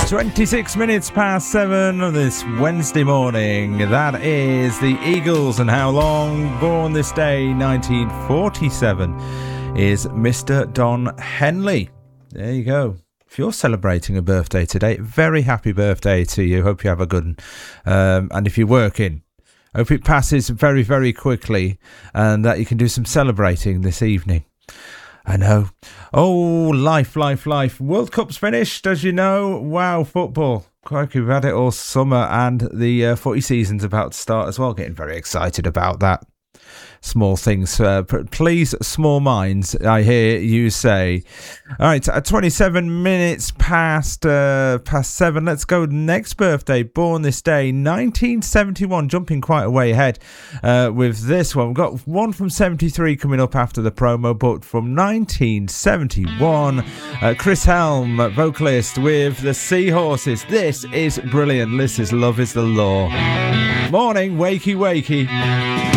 26 minutes past 7 on this Wednesday morning. That is the Eagles, and how long? Born this day, 1947, is Mr. Don Henley. There you go. If you're celebrating a birthday today, very happy birthday to you. Hope you have a good one. And if you're working, hope it passes very, very quickly and that you can do some celebrating this evening. I know. Oh, life. World Cup's finished, as you know. Wow, football. Crikey, we've had it all summer, and the footy season's about to start as well. Getting very excited about that. Small things, please, small minds, I hear you say. All right, 27 minutes past 7. Let's go next birthday. Born this day, 1971. Jumping quite a way ahead with this one. We've got one from 73 coming up after the promo, but from 1971, Chris Helm, vocalist with the Seahorses. This is brilliant. This is Love is the Law. Morning, wakey.